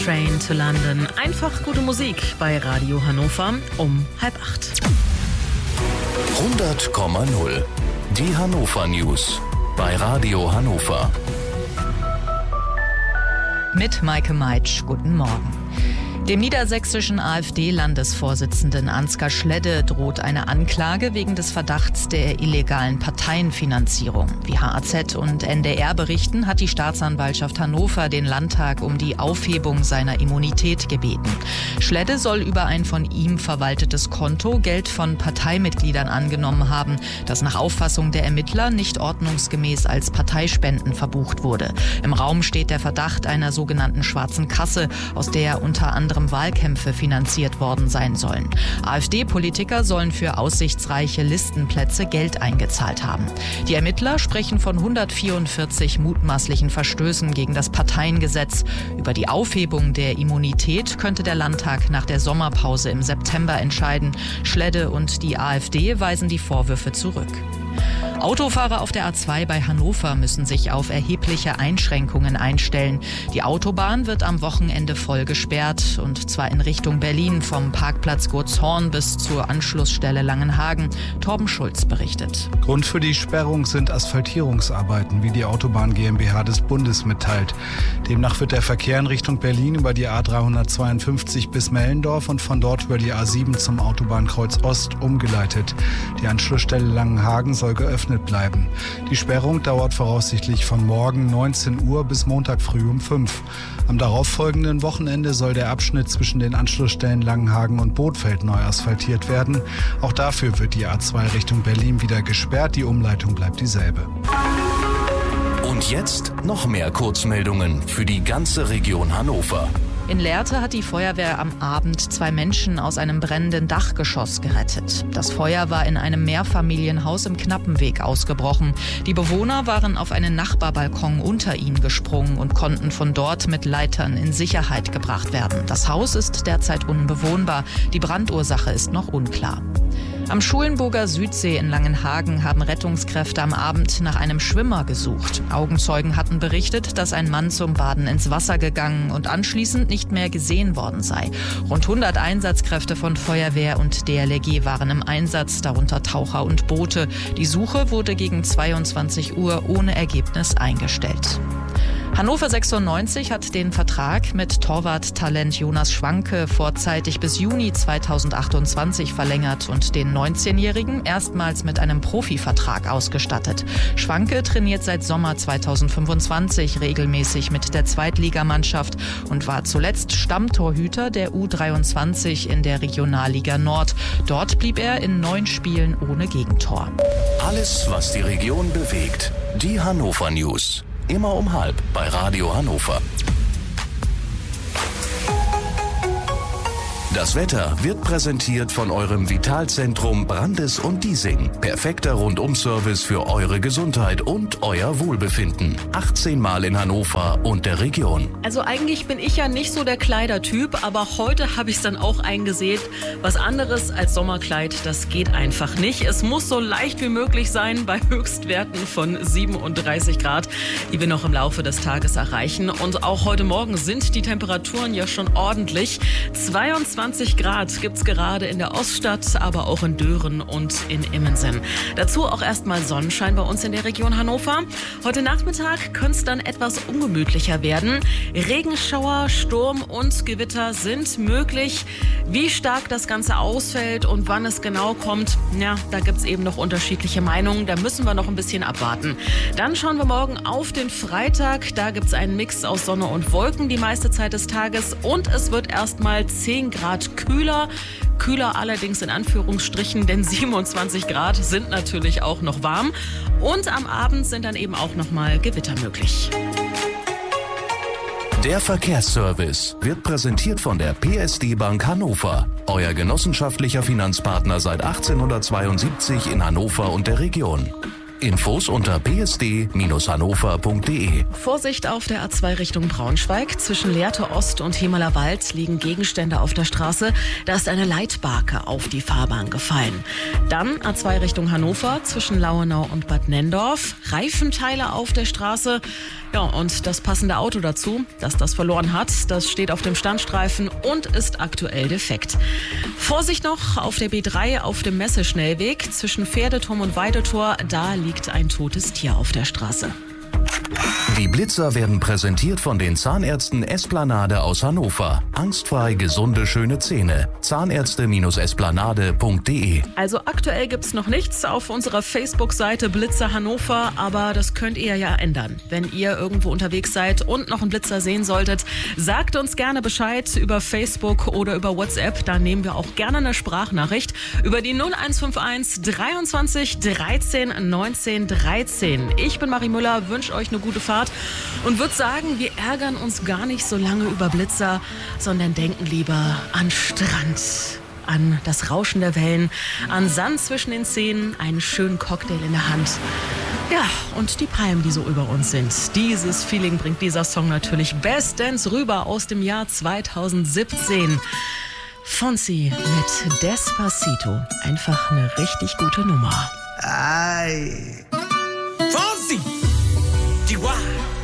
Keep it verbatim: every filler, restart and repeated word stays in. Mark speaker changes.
Speaker 1: Train to London. Einfach gute Musik bei Radio Hannover um halb acht.
Speaker 2: hundert Komma null. Die Hannover News bei Radio Hannover.
Speaker 3: Mit Maike Meitsch, guten Morgen. Dem niedersächsischen AfD-Landesvorsitzenden Ansgar Schledde droht eine Anklage wegen des Verdachts der illegalen Parteienfinanzierung. Wie H A Z und N D R berichten, hat die Staatsanwaltschaft Hannover den Landtag um die Aufhebung seiner Immunität gebeten. Schledde soll über ein von ihm verwaltetes Konto Geld von Parteimitgliedern angenommen haben, das nach Auffassung der Ermittler nicht ordnungsgemäß als Parteispenden verbucht wurde. Im Raum steht der Verdacht einer sogenannten schwarzen Kasse, aus der unter anderem Wahlkämpfe finanziert worden sein sollen. AfD-Politiker sollen für aussichtsreiche Listenplätze Geld eingezahlt haben. Die Ermittler sprechen von hundertvierundvierzig mutmaßlichen Verstößen gegen das Parteiengesetz. Über die Aufhebung der Immunität könnte der Landtag nach der Sommerpause im September entscheiden. Schledde und die AfD weisen die Vorwürfe zurück. Autofahrer auf der A zwei bei Hannover müssen sich auf erhebliche Einschränkungen einstellen. Die Autobahn wird am Wochenende voll gesperrt, und zwar in Richtung Berlin vom Parkplatz Gurtshorn bis zur Anschlussstelle Langenhagen. Torben Schulz berichtet.
Speaker 4: Grund für die Sperrung sind Asphaltierungsarbeiten, wie die Autobahn GmbH des Bundes mitteilt. Demnach wird der Verkehr in Richtung Berlin über die A dreihundertzweiundfünfzig bis Mellendorf und von dort über die A sieben zum Autobahnkreuz Ost umgeleitet. Die Anschlussstelle Langenhagen soll geöffnet bleiben. Die Sperrung dauert voraussichtlich von morgen neunzehn Uhr bis Montag früh um fünf. Am darauffolgenden Wochenende soll der Abschnitt zwischen den Anschlussstellen Langenhagen und Bothfeld neu asphaltiert werden. Auch dafür wird die A zwei Richtung Berlin wieder gesperrt. Die Umleitung bleibt dieselbe.
Speaker 2: Und jetzt noch mehr Kurzmeldungen für die ganze Region Hannover.
Speaker 3: In Lehrte hat die Feuerwehr am Abend zwei Menschen aus einem brennenden Dachgeschoss gerettet. Das Feuer war in einem Mehrfamilienhaus im Knappenweg ausgebrochen. Die Bewohner waren auf einen Nachbarbalkon unter ihnen gesprungen und konnten von dort mit Leitern in Sicherheit gebracht werden. Das Haus ist derzeit unbewohnbar. Die Brandursache ist noch unklar. Am Schulenburger Südsee in Langenhagen haben Rettungskräfte am Abend nach einem Schwimmer gesucht. Augenzeugen hatten berichtet, dass ein Mann zum Baden ins Wasser gegangen und anschließend nicht mehr gesehen worden sei. Rund hundert Einsatzkräfte von Feuerwehr und D L R G waren im Einsatz, darunter Taucher und Boote. Die Suche wurde gegen zweiundzwanzig Uhr ohne Ergebnis eingestellt. Hannover sechsundneunzig hat den Vertrag mit Torwarttalent Jonas Schwanke vorzeitig bis Juni zweitausendachtundzwanzig verlängert und den neunzehnjährigen erstmals mit einem Profivertrag ausgestattet. Schwanke trainiert seit Sommer zweitausendfünfundzwanzig regelmäßig mit der Zweitligamannschaft und war zuletzt Stammtorhüter der U dreiundzwanzig in der Regionalliga Nord. Dort blieb er in neun Spielen ohne Gegentor.
Speaker 2: Alles, was die Region bewegt. Die Hannover News. Immer um halb bei Radio Hannover. Das Wetter wird präsentiert von eurem Vitalzentrum Brandes und Diesing. Perfekter Rundum-Service für eure Gesundheit und euer Wohlbefinden. achtzehn Mal in Hannover und der Region.
Speaker 1: Also eigentlich bin ich ja nicht so der Kleidertyp, aber heute habe ich es dann auch eingesehen. Was anderes als Sommerkleid, das geht einfach nicht. Es muss so leicht wie möglich sein bei Höchstwerten von siebenunddreißig Grad, die wir noch im Laufe des Tages erreichen. Und auch heute Morgen sind die Temperaturen ja schon ordentlich. zweiundzwanzig Grad gibt's gerade in der Oststadt, aber auch in Dören und in Immensen. Dazu auch erstmal Sonnenschein bei uns in der Region Hannover. Heute Nachmittag könnte es dann etwas ungemütlicher werden. Regenschauer, Sturm und Gewitter sind möglich. Wie stark das Ganze ausfällt und wann es genau kommt, ja, da gibt's eben noch unterschiedliche Meinungen. Da müssen wir noch ein bisschen abwarten. Dann schauen wir morgen auf den Freitag. Da gibt's einen Mix aus Sonne und Wolken die meiste Zeit des Tages und es wird erstmal zehn Grad kühler. Kühler allerdings in Anführungsstrichen, denn siebenundzwanzig Grad sind natürlich auch noch warm. Und am Abend sind dann eben auch noch mal Gewitter möglich.
Speaker 2: Der Verkehrsservice wird präsentiert von der P S D Bank Hannover. Euer genossenschaftlicher Finanzpartner seit achtzehnhundertzweiundsiebzig in Hannover und der Region. Infos unter b s d Bindestrich hannover punkt d e.
Speaker 1: Vorsicht auf der A zwei Richtung Braunschweig. Zwischen Lehrte Ost und Himmlerwald liegen Gegenstände auf der Straße. Da ist eine Leitbarke auf die Fahrbahn gefallen. Dann A zwei Richtung Hannover zwischen Lauenau und Bad Nenndorf. Reifenteile auf der Straße. Ja, und das passende Auto dazu, das das verloren hat, das steht auf dem Standstreifen und ist aktuell defekt. Vorsicht noch auf der B drei auf dem Messeschnellweg zwischen Pferdeturm und Weidetor. Da liegt ein totes Tier auf der Straße.
Speaker 2: Die Blitzer werden präsentiert von den Zahnärzten Esplanade aus Hannover. Angstfrei gesunde, schöne Zähne. Zahnärzte Esplanade punkt d e.
Speaker 1: Also aktuell gibt's noch nichts auf unserer Facebook-Seite Blitzer Hannover, aber das könnt ihr ja ändern. Wenn ihr irgendwo unterwegs seid und noch einen Blitzer sehen solltet, sagt uns gerne Bescheid über Facebook oder über WhatsApp. Da nehmen wir auch gerne eine Sprachnachricht über die null eins fünf eins dreiundzwanzig dreizehn neunzehn dreizehn. Ich bin Marie Müller, wünsche euch eine gute Fahrt und würde sagen, wir ärgern uns gar nicht so lange über Blitzer, sondern denken lieber an Strand, an das Rauschen der Wellen, an Sand zwischen den Zähnen, einen schönen Cocktail in der Hand. Ja, und die Palmen, die so über uns sind. Dieses Feeling bringt dieser Song natürlich bestens rüber aus dem Jahr zweitausendsiebzehn. Fonsi mit Despacito. Einfach eine richtig gute Nummer.
Speaker 5: Ay.